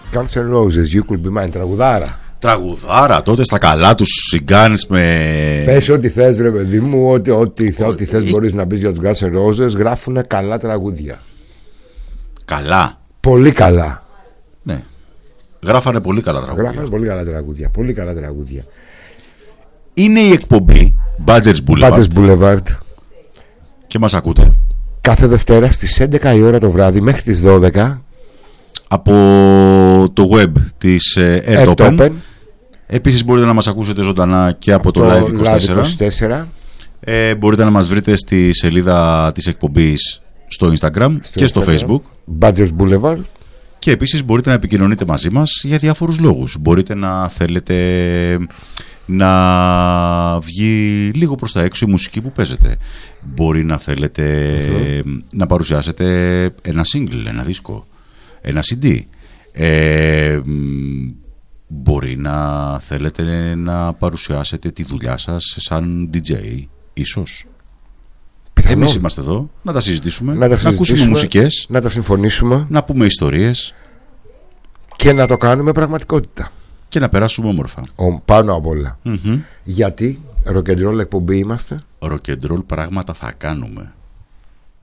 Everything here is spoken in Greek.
Guns N' Roses, You Could Be Mine, τραγουδάρα. Τραγουδάρα, τότε στα καλά τους συγκάνεις με... Πες ό,τι θες ρε παιδί μου, ό,τι θες μπορείς να πεις για τους Guns N' Roses. Γράφουνε καλά τραγούδια. Καλά. Πολύ καλά. Ναι. Γράφανε πολύ καλά τραγούδια. Γράφανε πολύ καλά τραγούδια. Πολύ καλά τραγούδια. Είναι η εκπομπή Badgers Boulevard. Και μας ακούτε κάθε Δευτέρα στις 11 η ώρα το βράδυ μέχρι τις 12 από το web της Earth Open. Επίσης μπορείτε να μας ακούσετε ζωντανά και από το Live24. Μπορείτε να μας βρείτε στη σελίδα της εκπομπής στο Instagram και στο Facebook Badgers Boulevard. Και επίσης μπορείτε να επικοινωνείτε μαζί μας για διάφορους λόγους. Μπορείτε να θέλετε να βγει λίγο προς τα έξω η μουσική που παίζετε. Μπορεί να θέλετε να παρουσιάσετε ένα single, ένα δίσκο, ένα CD. Μπορεί να θέλετε να παρουσιάσετε τη δουλειά σας σαν DJ, ίσως. Εμείς είμαστε εδώ να τα συζητήσουμε, να ακούσουμε μουσικές, να τα συμφωνήσουμε, να πούμε ιστορίες και να το κάνουμε πραγματικότητα. Και να περάσουμε όμορφα. Πάνω απ' όλα. Γιατί rock and roll εκπομπή είμαστε. Rock and roll πράγματα θα κάνουμε.